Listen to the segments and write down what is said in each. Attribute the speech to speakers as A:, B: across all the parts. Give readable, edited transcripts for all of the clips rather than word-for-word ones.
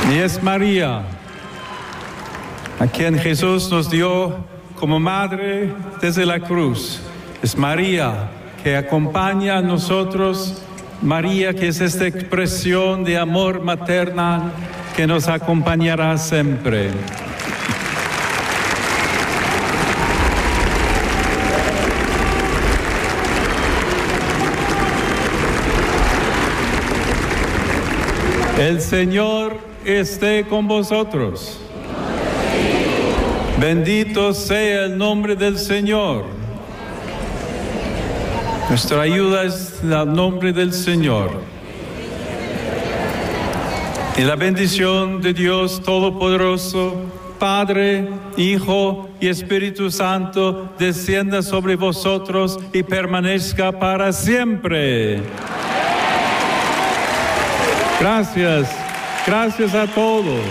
A: Y es María, a quien Jesús nos dio como madre desde la cruz. Es María que acompaña a nosotros, María que es esta expresión de amor maternal que nos acompañará siempre. El Señor esté con vosotros. Bendito sea el nombre del Señor. Nuestra ayuda es el nombre del Señor. Y la bendición de Dios Todopoderoso, Padre, Hijo y Espíritu Santo, descienda sobre vosotros y permanezca para siempre. Gracias. Gracias a todos.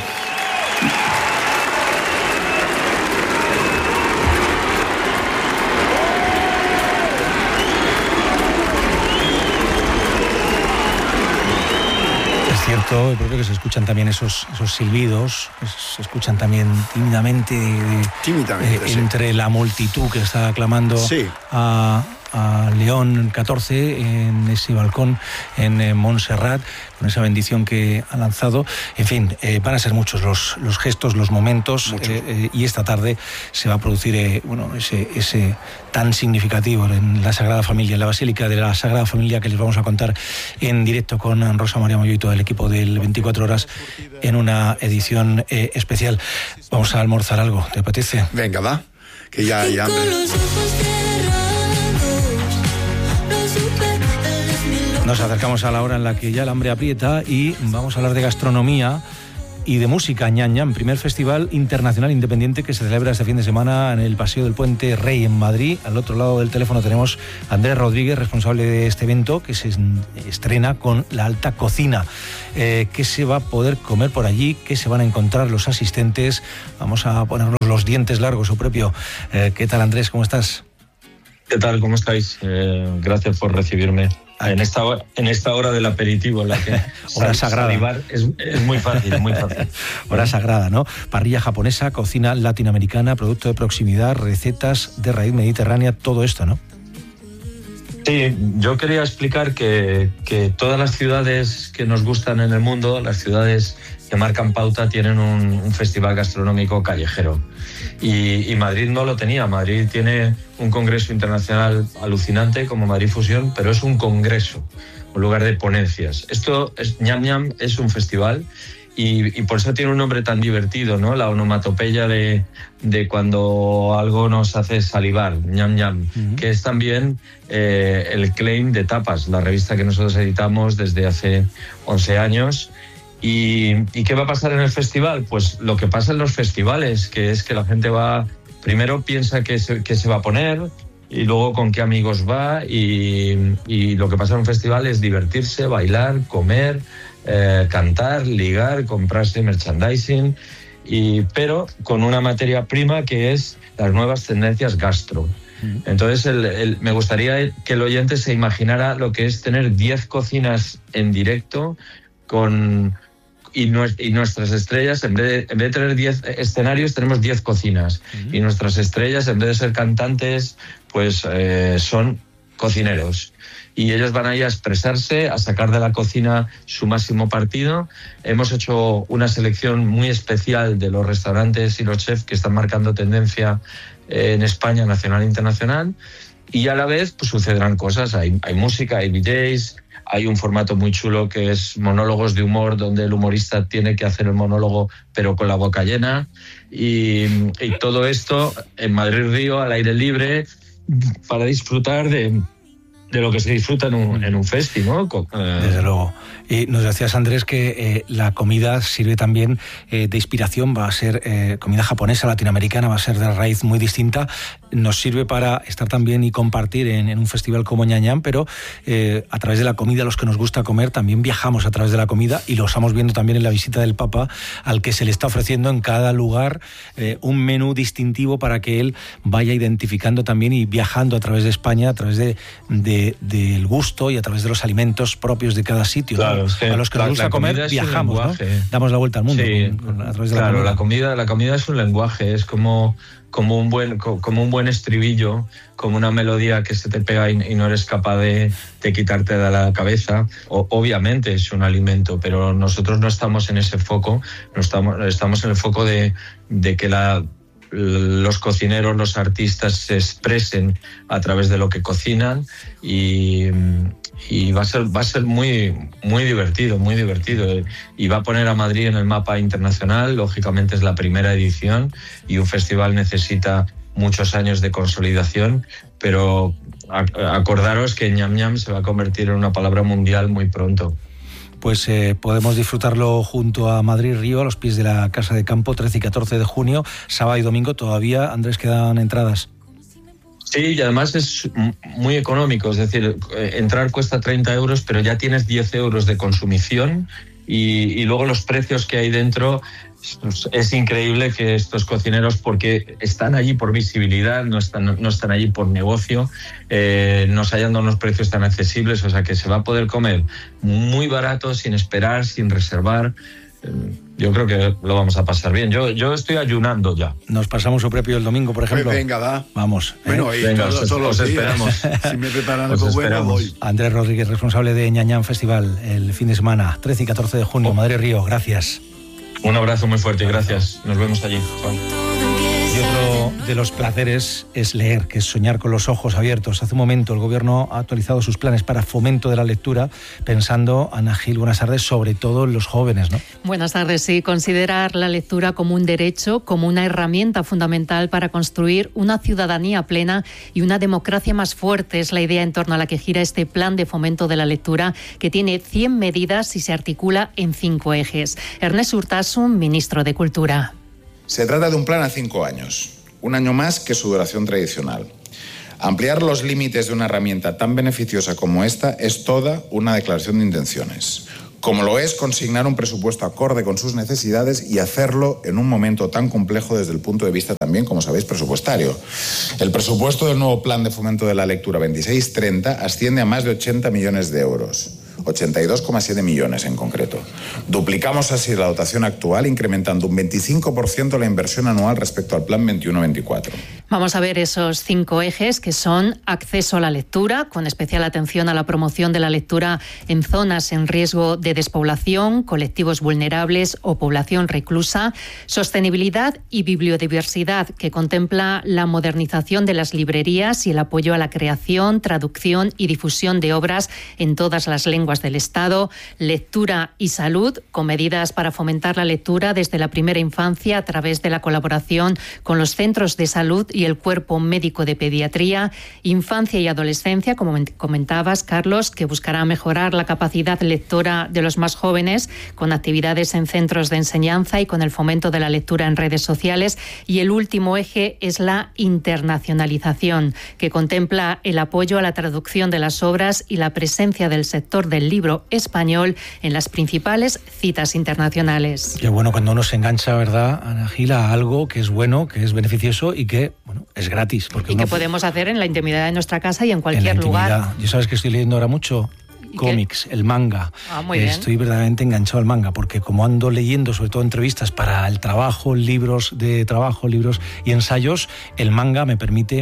B: Es cierto, creo que se escuchan también esos silbidos, se escuchan también tímidamente entre la multitud que está aclamando a León XIV en ese balcón en Montserrat, con esa bendición que ha lanzado. En fin, van a ser muchos los gestos, los momentos, y esta tarde se va a producir ese tan significativo en la Sagrada Familia, en la Basílica de la Sagrada Familia, que les vamos a contar en directo con Rosa María Moyo y todo el equipo del 24 Horas en una edición especial. Vamos a almorzar algo, ¿te apetece?
C: Venga, va, que ya hay hambre.
B: Nos acercamos a la hora en la que ya el hambre aprieta y vamos a hablar de gastronomía y de música. Ñam Ñam, primer festival internacional independiente que se celebra este fin de semana en el Paseo del Puente Rey en Madrid. Al otro lado del teléfono tenemos a Andrés Rodríguez, responsable de este evento, que se estrena con la alta cocina. ¿Qué se va a poder comer por allí? ¿Qué se van a encontrar los asistentes? Vamos a ponernos los dientes largos, su propio. ¿Qué tal, Andrés? ¿Cómo estás?
D: ¿Qué tal? ¿Cómo estáis? Gracias por recibirme. En esta hora del aperitivo, en la que
B: hora sagrada.
D: Es muy fácil, muy fácil.
B: Hora sagrada, ¿no? Parrilla japonesa, cocina latinoamericana, producto de proximidad, recetas de raíz mediterránea, todo esto, ¿no?
D: Sí, yo quería explicar que todas las ciudades que nos gustan en el mundo, las ciudades que marcan pauta, tienen un festival gastronómico callejero. Y Madrid no lo tenía. Madrid tiene un congreso internacional alucinante como Madrid Fusión, pero es un congreso, un lugar de ponencias. Ñam Ñam es un festival y por eso tiene un nombre tan divertido, ¿no? La onomatopeya de cuando algo nos hace salivar, Ñam Ñam, que es también el claim de Tapas, la revista que nosotros editamos desde hace 11 años. ¿Y qué va a pasar en el festival? Pues lo que pasa en los festivales, que es que la gente primero piensa qué se va a poner y luego con qué amigos va, y lo que pasa en un festival es divertirse, bailar, comer, cantar, ligar, comprarse merchandising, pero con una materia prima que es las nuevas tendencias gastro. Entonces me gustaría que el oyente se imaginara lo que es tener 10 cocinas en directo y nuestras estrellas, en vez de tener 10 escenarios, tenemos 10 cocinas. Y nuestras estrellas, en vez de ser cantantes, pues son cocineros. Y ellos van ahí a expresarse, a sacar de la cocina su máximo partido. Hemos hecho una selección muy especial de los restaurantes y los chefs que están marcando tendencia en España, nacional e internacional. Y a la vez pues sucederán cosas. Hay música, hay DJs. Hay un formato muy chulo que es monólogos de humor, donde el humorista tiene que hacer el monólogo pero con la boca llena. Y todo esto en Madrid Río, al aire libre, para disfrutar de lo que se disfruta en un festi, ¿no?
B: Desde luego. Y nos decías, Andrés, que la comida sirve también de inspiración, va a ser comida japonesa, latinoamericana, va a ser de raíz muy distinta. Nos sirve para estar también y compartir en un festival como Ñam Ñam, pero a través de la comida, los que nos gusta comer, también viajamos a través de la comida y lo estamos viendo también en la visita del Papa, al que se le está ofreciendo en cada lugar un menú distintivo para que él vaya identificando también y viajando a través de España, a través del gusto y a través de los alimentos propios de cada sitio.
D: Claro. Claro, es que
B: a los que nos gusta comer viajamos, ¿no? Damos la vuelta al mundo a través de la comida.
D: La comida es un lenguaje, es como un buen estribillo, como una melodía que se te pega y no eres capaz de quitarte de la cabeza. Obviamente es un alimento, pero nosotros no estamos en ese foco, estamos en el foco de que los cocineros, los artistas se expresen a través de lo que cocinan y va a ser muy, muy divertido, y va a poner a Madrid en el mapa internacional. Lógicamente es la primera edición y un festival necesita muchos años de consolidación, pero acordaros que ñam ñam se va a convertir en una palabra mundial muy pronto.
B: Pues podemos disfrutarlo junto a Madrid Río, a los pies de la Casa de Campo, 13 y 14 de junio, sábado y domingo. Todavía, Andrés, quedan entradas.
D: Sí, y además es muy económico, es decir, entrar cuesta 30 euros, pero ya tienes 10 euros de consumición y luego los precios que hay dentro. Es increíble que estos cocineros, porque están allí por visibilidad, no están allí por negocio, nos hayan dado unos precios tan accesibles, o sea que se va a poder comer muy barato, sin esperar, sin reservar. Yo creo que lo vamos a pasar bien. Yo estoy ayunando ya.
B: Nos pasamos su propio el domingo, por ejemplo.
C: Venga, va.
B: Vamos.
C: Bueno, y
D: venga,
C: todos los
D: esperamos.
C: Si me preparan algo bueno, voy.
B: Andrés Rodríguez, responsable de ñam ñam Festival, el fin de semana, 13 y 14 de junio, Madrid Río. Gracias.
D: Un abrazo muy fuerte y gracias. Nos vemos allí. Chao.
B: Y otro de los placeres es leer, que es soñar con los ojos abiertos. Hace un momento el Gobierno ha actualizado sus planes para fomento de la lectura, pensando, Ana Gil, buenas tardes, sobre todo en los jóvenes, ¿no?
E: Buenas tardes, sí. Considerar la lectura como un derecho, como una herramienta fundamental para construir una ciudadanía plena y una democracia más fuerte es la idea en torno a la que gira este plan de fomento de la lectura, que tiene 100 medidas y se articula en 5 ejes. Ernest Urtasun, ministro de Cultura.
F: Se trata de un plan a 5 años, un año más que su duración tradicional. Ampliar los límites de una herramienta tan beneficiosa como esta es toda una declaración de intenciones, como lo es consignar un presupuesto acorde con sus necesidades y hacerlo en un momento tan complejo desde el punto de vista también, como sabéis, presupuestario. El presupuesto del nuevo plan de fomento de la lectura 26-30 asciende a más de 80 millones de euros. 82,7 millones en concreto. Duplicamos así la dotación actual, incrementando un 25% la inversión anual respecto al plan 21-24.
E: Vamos a ver esos 5 ejes, que son acceso a la lectura, con especial atención a la promoción de la lectura en zonas en riesgo de despoblación, colectivos vulnerables o población reclusa; sostenibilidad y bibliodiversidad, que contempla la modernización de las librerías y el apoyo a la creación, traducción y difusión de obras en todas las lenguas del Estado; lectura y salud, con medidas para fomentar la lectura desde la primera infancia a través de la colaboración con los centros de salud y el Cuerpo Médico de Pediatría; infancia y adolescencia, como comentabas, Carlos, que buscará mejorar la capacidad lectora de los más jóvenes con actividades en centros de enseñanza y con el fomento de la lectura en redes sociales; y el último eje es la internacionalización, que contempla el apoyo a la traducción de las obras y la presencia del sector del libro español en las principales citas internacionales.
B: Qué bueno cuando uno se engancha, ¿verdad, Ana Gil, a algo que es bueno, que es beneficioso y que, bueno, es gratis. Porque
E: que podemos hacer en la intimidad de nuestra casa y en cualquier lugar.
B: Yo sabes que estoy leyendo ahora mucho cómics, el manga.
E: Muy bien.
B: Estoy verdaderamente enganchado al manga, porque como ando leyendo sobre todo entrevistas para el trabajo, libros de trabajo, libros y ensayos, el manga me permite,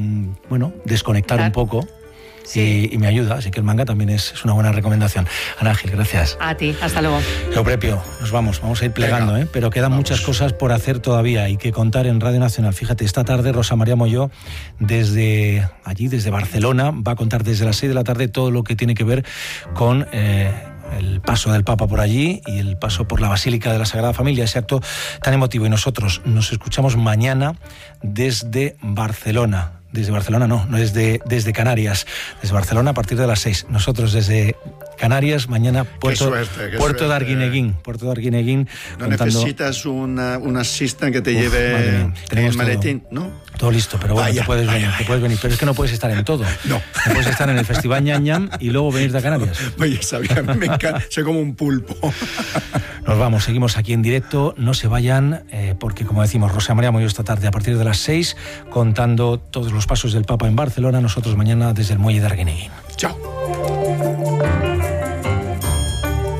B: desconectar un poco. Sí. Y me ayuda, así que el manga también es una buena recomendación. Ana Gil, gracias.
E: A ti, hasta luego.
B: Eoprepio, nos vamos a ir plegando, pero quedan muchas cosas por hacer todavía y que contar en Radio Nacional. Fíjate, esta tarde Rosa María Molló, desde Barcelona, va a contar desde las 6 de la tarde todo lo que tiene que ver con el paso del Papa por allí y el paso por la Basílica de la Sagrada Familia, ese acto tan emotivo. Y nosotros nos escuchamos mañana desde Barcelona. Desde Barcelona no desde Canarias. Desde Barcelona a partir de las 6. Nosotros desde Canarias, mañana Puerto de Arguineguín. Puerto de Arguineguín.
C: No necesitas un assistant que te lleve el maletín, ¿no?
B: Todo listo, pero bueno, te puedes venir. Pero es que no puedes estar en todo.
C: No
B: puedes estar en el Festival ñam ñam y luego venir de Canarias.
C: Oye, sabía, me encanta, soy como un pulpo.
B: Nos vamos, seguimos aquí en directo, no se vayan, porque como decimos, Rosa María Molló esta tarde a partir de las 6, contando todos los pasos del Papa en Barcelona, nosotros mañana desde el muelle de Arguineguín.
C: Chao.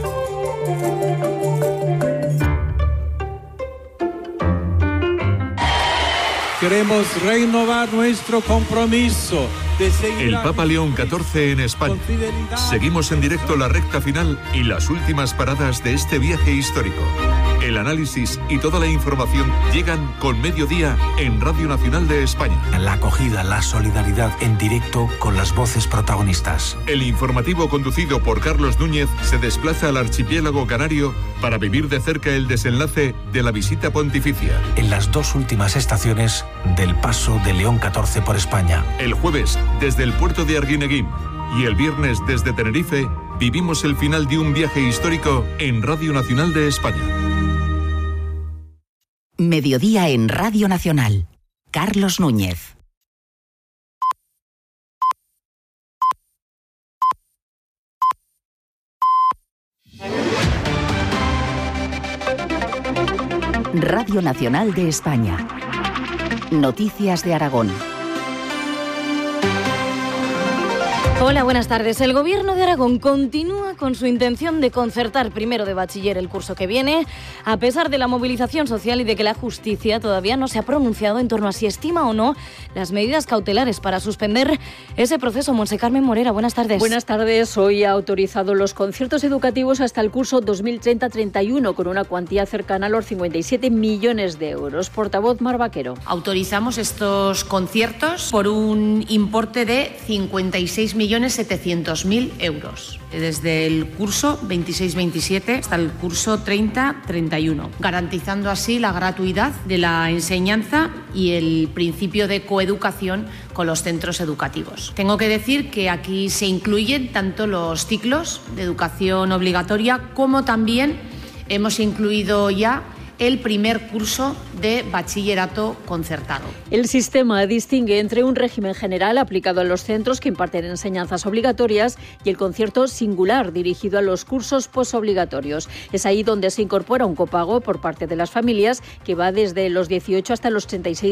A: queremos renovar nuestro compromiso de seguir
G: el Papa León XIV en España. Seguimos en directo la recta final y las últimas paradas de este viaje histórico. El análisis y toda la información llegan con Mediodía en Radio Nacional de España.
H: La acogida, la solidaridad en directo con las voces protagonistas.
G: El informativo conducido por Carlos Núñez se desplaza al archipiélago canario para vivir de cerca el desenlace de la visita pontificia.
H: En las 2 últimas estaciones del paso de León XIV por España.
G: El jueves, desde el puerto de Arguineguín, y el viernes desde Tenerife, vivimos el final de un viaje histórico en Radio Nacional de España.
I: Mediodía en Radio Nacional. Carlos Núñez. Radio Nacional de España. Noticias de Aragón.
J: Hola, buenas tardes. El Gobierno de Aragón continúa con su intención de concertar primero de bachiller el curso que viene, a pesar de la movilización social y de que la justicia todavía no se ha pronunciado en torno a si estima o no las medidas cautelares para suspender ese proceso. Monse Carmen Morera, buenas tardes.
K: Buenas tardes. Hoy ha autorizado los conciertos educativos hasta el curso 2030-31 con una cuantía cercana a los 57 millones de euros. Portavoz Mar Vaquero.
L: Autorizamos estos conciertos por un importe de 56.700.000 euros, desde el curso 26-27 hasta el curso 30-31, garantizando así la gratuidad de la enseñanza y el principio de coeducación con los centros educativos. Tengo que decir que aquí se incluyen tanto los ciclos de educación obligatoria como también hemos incluido ya el primer curso de bachillerato concertado.
K: El sistema distingue entre un régimen general aplicado a los centros que imparten enseñanzas obligatorias y el concierto singular dirigido a los cursos posobligatorios. Es ahí donde se incorpora un copago por parte de las familias que va desde los 18 hasta los 36